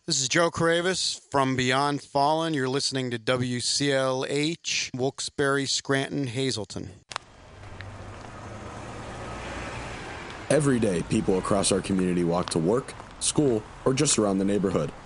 This is Joe Caravis from Beyond Fallen. You're listening to WCLH, Wilkes-Barre, Scranton, Hazleton. Every day, people across our community walk to work, school, or just around the neighborhood.